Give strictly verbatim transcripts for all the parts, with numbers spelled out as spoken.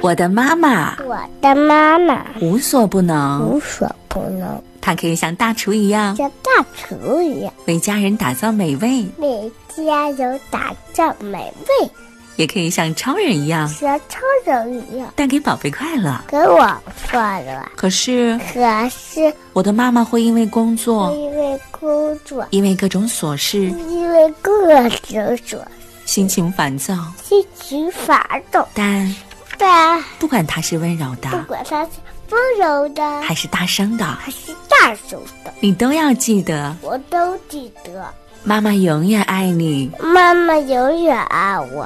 我的妈妈， 我的妈妈无所不能， 无所不能。 她可以像大厨一样， 像大厨一样， 为家人打造美味， 为家人打造美味。 也可以像超人一样， 像超人一样， 带给宝贝快乐， 给我快乐。 可是， 可是我的妈妈会因为工作， 因为工作， 因为各种琐事， 因为各种琐事， 心情烦躁， 心情烦躁。 但但不管她是温柔的， 不管她是温柔的， 还是大声的， 还是大声的， 你都要记得， 我都记得。 妈妈永远爱你， 妈妈永远爱我。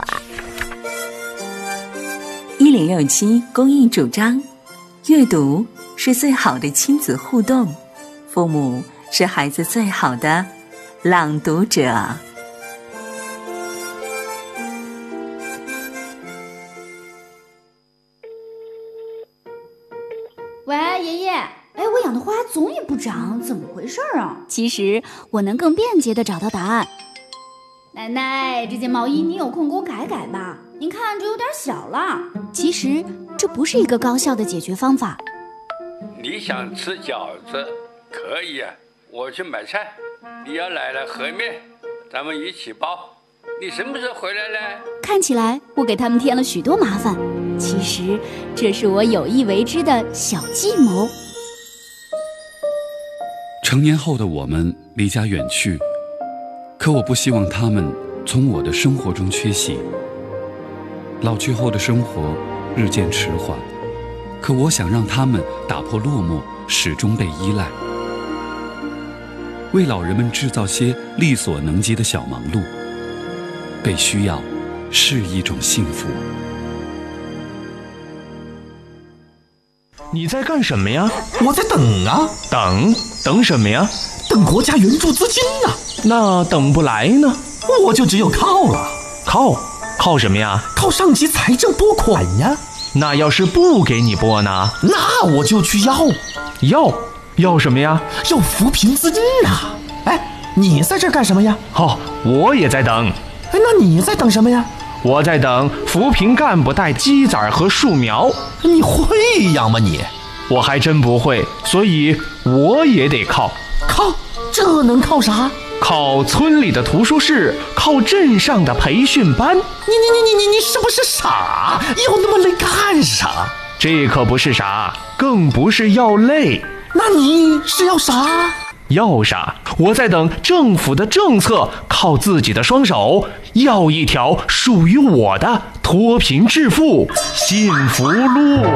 一零六七公益主张，阅读是最好的亲子互动，父母是孩子最好的朗读者。 喂，爷爷，哎，我养的花总也不长，怎么回事啊？ 其实我能更便捷地找到答案。 奶奶，这件毛衣你有空给我改改吧，您看这有点小了。 其实这不是一个高效的解决方法。 你想吃饺子可以啊，我去买菜，你要来了和面，咱们一起包。你什么时候回来呢？ 看起来我给他们添了许多麻烦，其实这是我有意为之的小计谋。 成年后的我们离家远去，可我不希望他们从我的生活中缺席。老去后的生活日渐迟缓，可我想让他们打破落寞，始终被依赖，为老人们制造些力所能及的小忙碌。被需要是一种幸福。 你在干什么呀？ 我在等啊。 等？等什么呀？ 等国家援助资金啊。 那等不来呢？ 我就只有靠了。 靠？靠什么呀？ 靠上级财政拨款呀。 那要是不给你拨呢？ 那我就去要。 要？要什么呀？ 要扶贫资金啊。哎，你在这干什么呀？ 哦，我也在等。 哎，那你在等什么呀？ 我在等扶贫干部带鸡仔和树苗。 你会养吗你？ 我还真不会，所以我也得靠。 靠？这能靠啥？ 靠村里的图书室，靠镇上的培训班。你你你你你是不是傻？要那么累干啥？ 这可不是傻，更不是要累。 那你是要啥？ 要啥？我在等政府的政策，靠自己的双手，要一条属于我的脱贫致富幸福路。